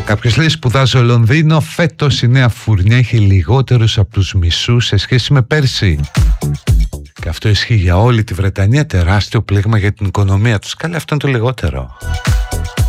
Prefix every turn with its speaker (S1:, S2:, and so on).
S1: Κάποιος λέει σπουδάζω Λονδίνο, φέτος η νέα φουρνιά έχει λιγότερους από τους μισούς σε σχέση με πέρσι. Και αυτό ισχύει για όλη τη Βρετανία, τεράστιο πλήγμα για την οικονομία τους. Καλά, αυτό είναι το λιγότερο.